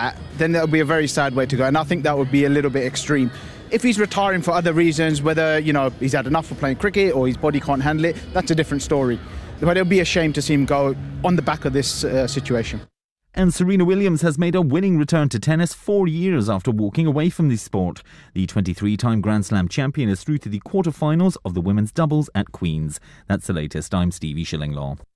that, then that would be a very sad way to go. And I think that would be a little bit extreme. If he's retiring for other reasons, whether, he's had enough of playing cricket or his body can't handle it, that's a different story. But it would be a shame to see him go on the back of this situation. And Serena Williams has made a winning return to tennis 4 years after walking away from the sport. The 23-time Grand Slam champion is through to the quarterfinals of the women's doubles at Queen's. That's the latest. I'm Stevie Shillinglaw.